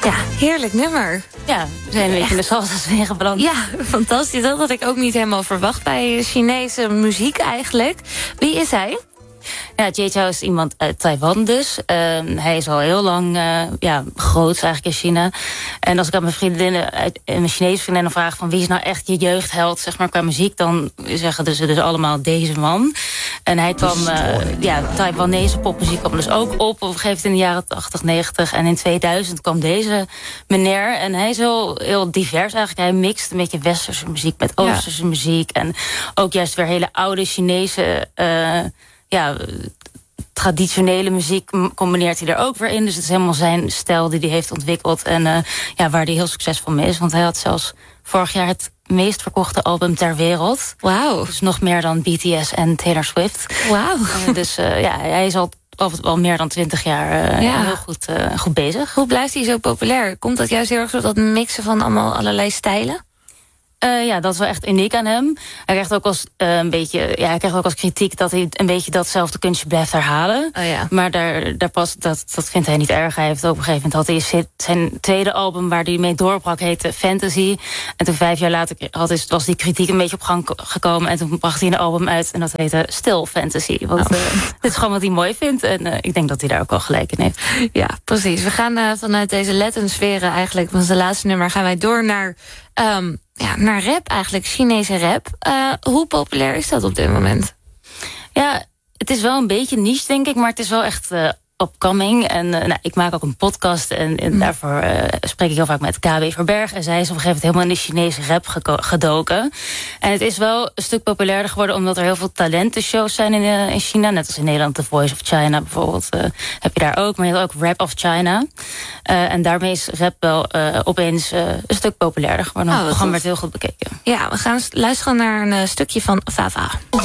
Ja, heerlijk nummer. Ja, we zijn een beetje in de salsa-sfeer beland. Ja, fantastisch. Dat had ik ook niet helemaal verwacht bij Chinese muziek eigenlijk. Wie is hij? Ja, Jay Chou is iemand uit Taiwan dus. Hij is al heel lang groot eigenlijk in China. En als ik aan mijn vriendinnen, mijn Chinese vriendinnen vraag van wie is nou echt je jeugdheld, zeg maar, qua muziek, dan zeggen ze dus allemaal deze man. En hij kwam, Taiwanese popmuziek kwam dus ook op een gegeven moment in de jaren 80, 90. En in 2000 kwam deze meneer. En hij is heel divers eigenlijk. Hij mixt een beetje westerse muziek met oosterse muziek. En ook juist weer hele oude Chinese traditionele muziek combineert hij er ook weer in. Dus het is helemaal zijn stijl die hij heeft ontwikkeld. En waar hij heel succesvol mee is. Want hij had zelfs vorig jaar het meest verkochte album ter wereld. Wauw. Dus nog meer dan BTS en Taylor Swift. Wauw. Hij is al meer dan 20 jaar heel goed bezig. Hoe blijft hij zo populair? Komt dat juist heel erg door dat mixen van allerlei stijlen? Dat is wel echt uniek aan hem. Hij krijgt ook als kritiek dat hij een beetje datzelfde kunstje blijft herhalen. Oh ja. Maar dat vindt hij niet erg. Hij heeft ook op een gegeven moment zijn tweede album waar hij mee doorbrak heette Fantasy. En toen 5 jaar later was die kritiek een beetje op gang gekomen. En toen bracht hij een album uit en dat heette Still Fantasy. Want dit is gewoon wat hij mooi vindt. En ik denk dat hij daar ook wel gelijk in heeft. Ja, precies. We gaan vanuit deze Latin-sferen eigenlijk, want de laatste nummer gaan wij door naar rap eigenlijk, Chinese rap. Hoe populair is dat op dit moment? Ja, het is wel een beetje niche, denk ik, maar het is wel echt upcoming. En ik maak ook een podcast en daarvoor spreek ik heel vaak met KB Verberg. En zij is op een gegeven moment helemaal in de Chinese rap gedoken. En het is wel een stuk populairder geworden omdat er heel veel talentenshows zijn in China. Net als in Nederland The Voice of China bijvoorbeeld. Heb je daar ook, maar je hebt ook Rap of China. En daarmee is rap wel opeens een stuk populairder geworden. Het programma werd heel goed bekeken. Ja, we gaan luisteren naar een stukje van Vava.